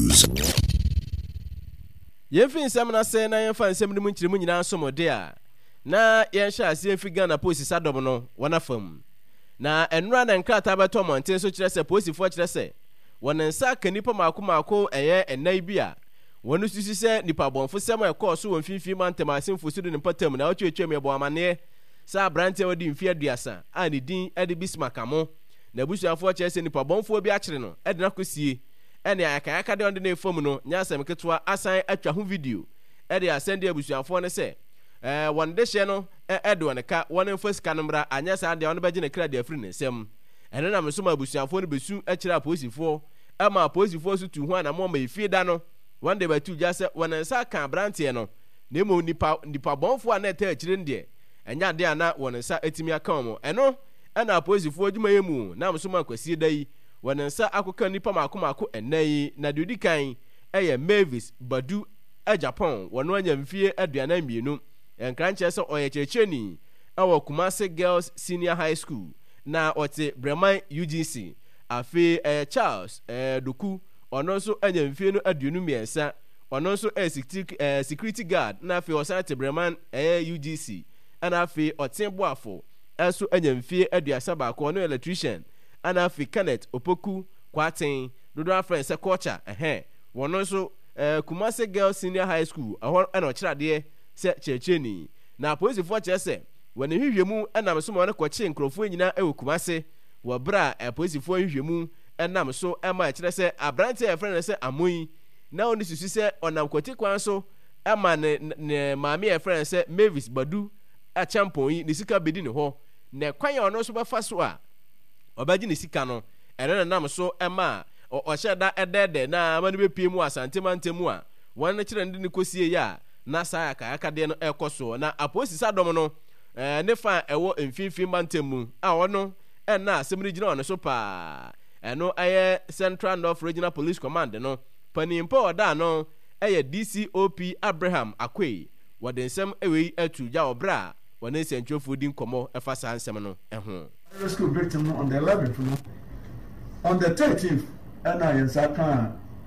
news. Yɛmfi nsɛm na sɛ na yɛmfa nsɛm no mu nkyerɛmu nyinaa nsɔmɔde a na yɛnhyɛ ase yɛmfi Ghana Post sadɔm no wɔna fam na ɛnura na nkrataa bɛtɔ mmɔnten so kyerɛ sɛ polisifoɔ kyerɛ sɛ wɔn nsa ka nipa maako ɛyɛ ɛnan bi a wɔn susu sɛ nipa bɔnfo sɛm a ɛkɔɔ so wɔn mfimfini mantam asemfo so de ne mpatam na wɔtwetwam yɛbɔ amanneɛ sɛ aberanteɛ wɔde mfe aduasa a ne din ɛde Bismarck mo na abusuafoɔ kyerɛ sɛ nipa bɔnfoɔ bi akyere no ɛde na kɔsie ɛne ayakayaka de ɔde ne fam no nya asɛm ketewa asan atwa ho video ɛde asɛn de abusuafoɔ no sɛ wɔn de hyɛ no ɛde wɔn ka wɔn mfa sika no mmra anyɛ saa deɛ wɔn bɛgye ne kra de afiri ne nsɛm ɛno nam nso ma abusuafoɔ no besu akyerɛ apolisifoɔ ɛma apolisifoɔ so tu ho anamɔ ma efie da no wɔn de bɛtu gya sɛ wɔn nsa ka aberanteɛ no na emu nipa bɔnfoɔ a na ɛtɛ akyire no deɛ ɛnya adeɛ a na wɔn nsa etimi aka wɔn ɛno ɛna apolisifoɔ adwuma yɛ mu nam nso ma kwasie da yi wɔn nsa akɔka nipa maako ɛnna yi na deɛ odi kan ɛyɛ Mavis Badu Japan wɔn anya mfie aduanan mmienu nkrankyɛ sɛ ɔyɛ kyerɛkyerɛni ɛwɔ Kumasi Girls Senior High School na ɔte Breman UGC afei Charles Doku ɔno nso anya mfie no aduonu mmiɛnsa ɔno nso security guard na afei ɔsan te Breman UGC ɛna afei ɔte Boafo ɛnso anya mfie aduasa baako ɔno electrician ɛna afei Kenneth Opoku Kwaten dodo afrɛ sɛ culture wɔn nso Kumasi Girls Senior High School ɛhɔ ɛna ɔkyerɛdeɛ sɛ kyerɛkyerɛni na apolisifoɔ kyerɛ sɛ wɔn hwehwɛmu ɛnam so ma wɔn kɔkye nkurɔfoɔ nyinaa ɛwɔ Kumasi wɔ bere a apolisifoɔ hwehwɛmu ɛnam so ɛma ɛkyerɛ sɛ aberante a yɛfrɛ no sɛ Amoyi na ɔno susu sɛ ɔnam kɔkye kwan so ɛma ne maame a yɛfrɛ no sɛ Mavis Badu akyɛmpɔn yi ne sika bɛdi ne hɔ na kwan a ɔno nso bɛfa so a ɔbɛgye ne sika no ɛno na nam so ɛma ɔhyɛ da ɛdɛɛdɛ na ama no bɛpie mu asantemantam mu a wɔn no kyerɛ no de ne kɔsie yi a na saa akayakadeɛ no ɛkɔ so na apolisi sadɔm no ne fa ɛwɔ mfimfini mantam mu a ɔno ɛna asɛm no gyina ɔno so paa ɛno ɛyɛ Central North Regional Police Command no panimpa ɔda no ɛyɛ DCOP Abraham Akwei wɔde nsɛm ɛwei atu gya ɔbrɛ a wɔne nsɛntwerɛfoɔ di nkɔmmɔ ɛfa saa nsɛm no ɛho. Rescue victim on the 11th, on the 13th, and I in Saka